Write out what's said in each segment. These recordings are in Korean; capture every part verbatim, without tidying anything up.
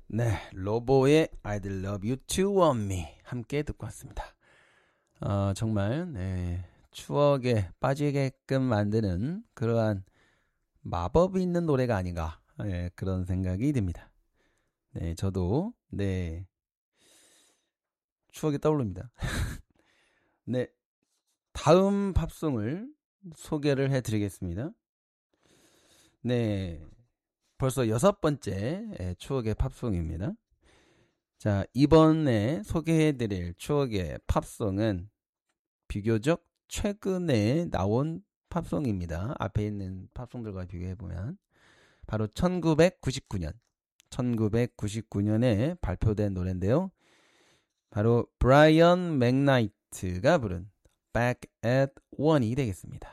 네, 로보의 I love you to want me 함께 듣고 왔습니다. 어, 정말 네, 추억에 빠지게끔 만드는 그러한 마법이 있는 노래가 아닌가 네, 그런 생각이 듭니다. 네, 저도 네 추억이 떠오릅니다. 네, 다음 팝송을 소개를 해드리겠습니다. 네, 벌써 여섯 번째 추억의 팝송입니다. 자, 이번에 소개해드릴 추억의 팝송은 비교적 최근에 나온 팝송입니다. 앞에 있는 팝송들과 비교해보면 바로 천구백구십구 년 천구백구십구 년에 발표된 노래인데요. 바로 브라이언 맥나이트가 부른 Back at One이 되겠습니다.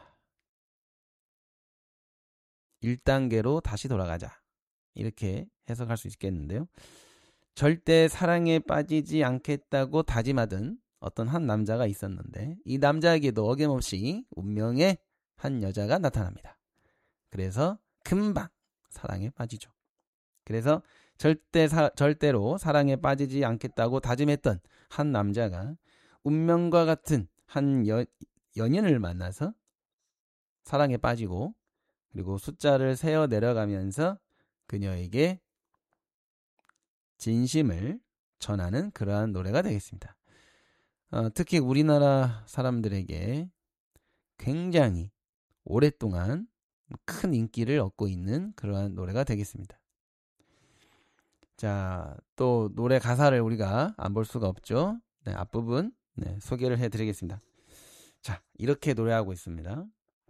일 단계로 다시 돌아가자 이렇게 해석할 수 있겠는데요. 절대 사랑에 빠지지 않겠다고 다짐하던 어떤 한 남자가 있었는데 이 남자에게도 어김없이 운명의 한 여자가 나타납니다. 그래서 금방 사랑에 빠지죠. 그래서 절대 사, 절대로 사랑에 빠지지 않겠다고 다짐했던 한 남자가 운명과 같은 한 여, 연인을 만나서 사랑에 빠지고 그리고 숫자를 세어 내려가면서 그녀에게 진심을 전하는 그러한 노래가 되겠습니다. 어, 특히 우리나라 사람들에게 굉장히 오랫동안 큰 인기를 얻고 있는 그러한 노래가 되겠습니다. 자, 또 노래 가사를 우리가 안 볼 수가 없죠. 네, 앞부분 네, 소개를 해드리겠습니다. 자, 이렇게 노래하고 있습니다.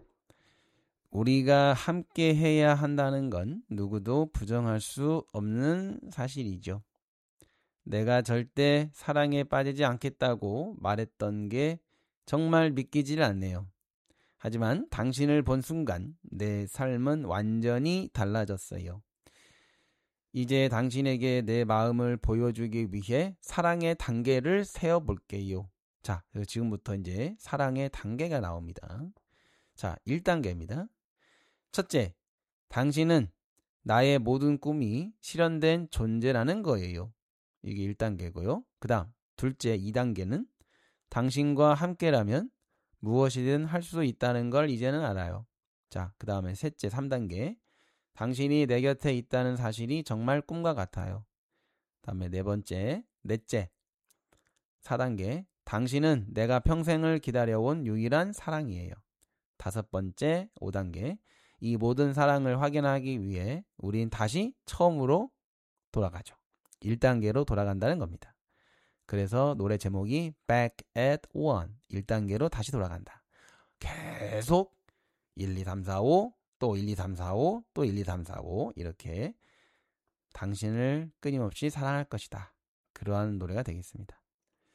우리가 함께 해야 한다는 건 누구도 부정할 수 없는 사실이죠. 내가 절대 사랑에 빠지지 않겠다고 말했던 게 정말 믿기질 않네요. 하지만 당신을 본 순간 내 삶은 완전히 달라졌어요. 이제 당신에게 내 마음을 보여주기 위해 사랑의 단계를 세어볼게요. 자, 지금부터 이제 사랑의 단계가 나옵니다. 자, 일 단계입니다. 첫째, 당신은 나의 모든 꿈이 실현된 존재라는 거예요. 이게 일 단계고요. 그 다음 둘째 이 단계는 당신과 함께라면 무엇이든 할 수 있다는 걸 이제는 알아요. 자, 그 다음에 셋째 삼 단계 당신이 내 곁에 있다는 사실이 정말 꿈과 같아요. 그 다음에 네 번째 넷째 사 단계 당신은 내가 평생을 기다려온 유일한 사랑이에요. 다섯 번째 오 단계 이 모든 사랑을 확인하기 위해 우린 다시 처음으로 돌아가죠. 일 단계로 돌아간다는 겁니다. 그래서 노래 제목이 Back at One 일 단계로 다시 돌아간다. 계속 일, 이, 삼, 사, 오 또 일, 이, 삼, 사, 오 또 일, 이, 삼, 사, 오 이렇게 당신을 끊임없이 사랑할 것이다. 그러한 노래가 되겠습니다.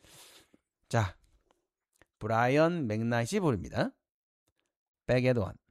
자, 브라이언 맥나이트이 부릅니다. Back at One.